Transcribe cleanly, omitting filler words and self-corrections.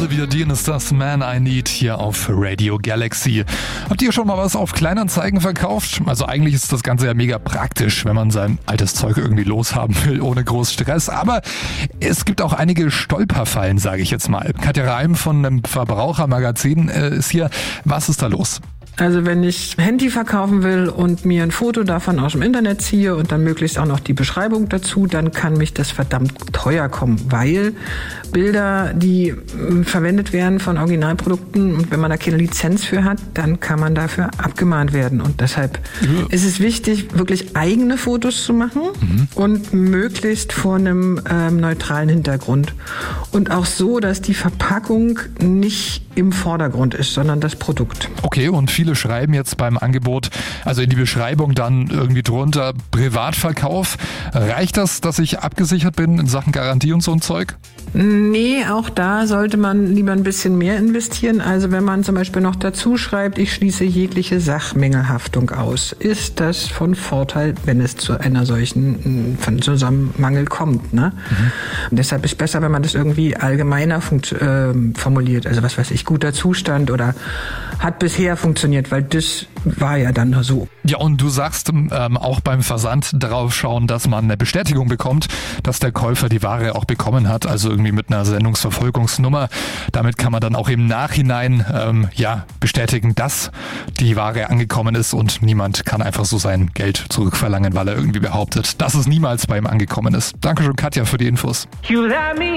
Olivia Dean ist das Man I Need hier auf Radio Galaxy. Habt ihr schon mal was auf Kleinanzeigen verkauft? Also eigentlich ist das Ganze ja mega praktisch, wenn man sein altes Zeug irgendwie loshaben will, ohne groß Stress. Aber es gibt auch einige Stolperfallen, sage ich jetzt mal. Katja Reim von einem Verbrauchermagazin ist hier. Was ist da los? Also wenn ich Handy verkaufen will und mir ein Foto davon aus dem Internet ziehe und dann möglichst auch noch die Beschreibung dazu, dann kann mich das verdammt teuer kommen, weil Bilder, die verwendet werden von Originalprodukten, und wenn man da keine Lizenz für hat, dann kann man dafür abgemahnt werden. Und deshalb ist es wichtig, wirklich eigene Fotos zu machen und möglichst vor einem neutralen Hintergrund. Und auch so, dass die Verpackung nicht im Vordergrund ist, sondern das Produkt. Okay, und viele schreiben jetzt beim Angebot, also in die Beschreibung dann irgendwie drunter, Privatverkauf. Reicht das, dass ich abgesichert bin in Sachen Garantie und so ein Zeug? Nee, auch da sollte man lieber ein bisschen mehr investieren. Also wenn man zum Beispiel noch dazu schreibt, ich schließe jegliche Sachmängelhaftung aus, ist das von Vorteil, wenn es zu einer solchen Zusammenmangel kommt. Ne? Und deshalb ist es besser, wenn man das irgendwie allgemeiner formuliert. Also was weiß ich, guter Zustand oder hat bisher funktioniert, weil das war ja dann so. Ja, und du sagst auch beim Versand darauf schauen, dass man eine Bestätigung bekommt, dass der Käufer die Ware auch bekommen hat, also irgendwie mit einer Sendungsverfolgungsnummer. Damit kann man dann auch im Nachhinein bestätigen, dass die Ware angekommen ist, und niemand kann einfach so sein Geld zurückverlangen, weil er irgendwie behauptet, dass es niemals bei ihm angekommen ist. Dankeschön, Katja, für die Infos.